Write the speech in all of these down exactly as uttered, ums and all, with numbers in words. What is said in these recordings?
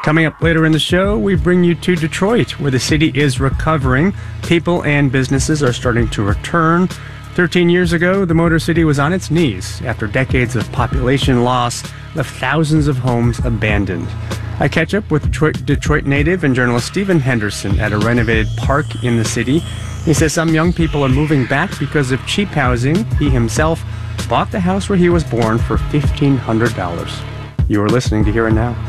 Coming up later in the show, we bring you to Detroit, where the city is recovering. People and businesses are starting to return. Thirteen years ago, the Motor City was on its knees after decades of population loss left thousands of homes abandoned. I catch up with Detroit, Detroit native and journalist Stephen Henderson at a renovated park in the city. He says some young people are moving back because of cheap housing. He himself bought the house where he was born for fifteen hundred dollars. You are listening to Here and Now.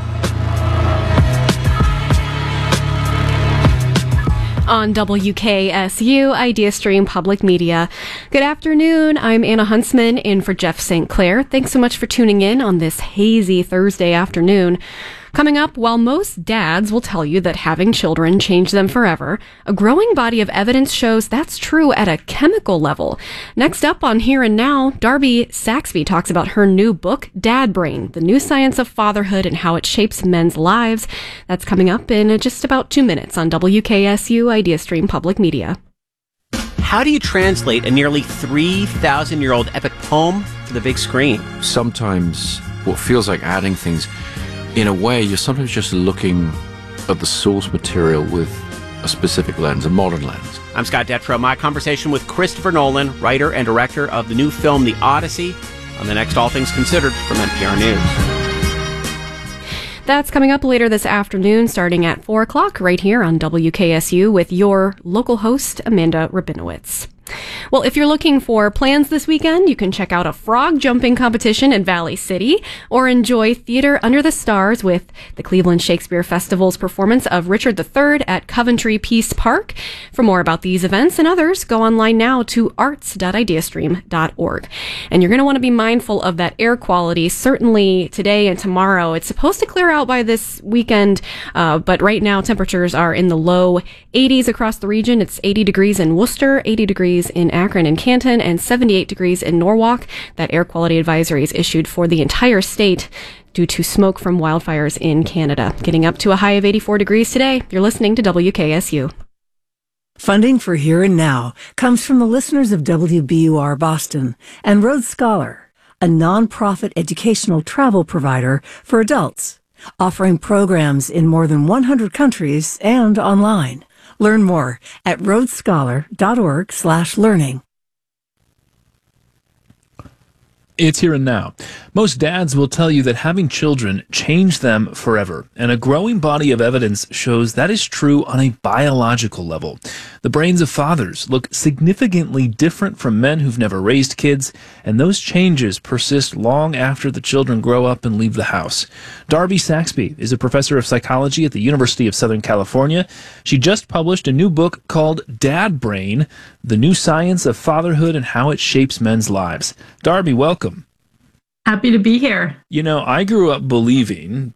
On W K S U, Idea Stream Public Media. Good afternoon. I'm Anna Huntsman in for Jeff Saint Clair. Thanks so much for tuning in on this hazy Thursday afternoon. Coming up, while most dads will tell you that having children changed them forever, a growing body of evidence shows that's true at a chemical level. Next up on Here and Now, Darby Saxby talks about her new book, Dad Brain, the new science of fatherhood and how it shapes men's lives. That's coming up in just about two minutes on W K S U Idea Stream Public Media. How do you translate a nearly three thousand year old epic poem to the big screen? Sometimes what feels like adding things, in a way, you're sometimes just looking at the source material with a specific lens, a modern lens. I'm Scott Detrow. My conversation with Christopher Nolan, writer and director of the new film The Odyssey, on the next All Things Considered from N P R News. That's coming up later this afternoon, starting at four o'clock, right here on W K S U with your local host, Amanda Rabinowitz. Well, if you're looking for plans this weekend, you can check out a frog jumping competition in Valley City or enjoy Theater Under the Stars with the Cleveland Shakespeare Festival's performance of Richard the Third at Coventry Peace Park. For more about these events and others, go online now to arts dot ideastream dot org. And you're going to want to be mindful of that air quality, certainly today and tomorrow. It's supposed to clear out by this weekend, uh, but right now temperatures are in the low eighties across the region. It's eighty degrees in Worcester, eighty degrees in Akron and Canton, and seventy-eight degrees in Norwalk. That air quality advisory is issued for the entire state due to smoke from wildfires in Canada. Getting up to a high of eighty-four degrees today. You're listening to W K S U. Funding for Here and Now comes from the listeners of W B U R Boston and Road Scholar, a nonprofit educational travel provider for adults, offering programs in more than one hundred countries and online. Learn more at roadscholar dot org slash learning. It's Here and Now. Most dads will tell you that having children changed them forever, and a growing body of evidence shows that is true on a biological level. The brains of fathers look significantly different from men who've never raised kids, and those changes persist long after the children grow up and leave the house. Darby Saxby is a professor of psychology at the University of Southern California. She just published a new book called Dad Brain, the new science of fatherhood and how it shapes men's lives. Darby, welcome. Happy to be here. You know, I grew up believing,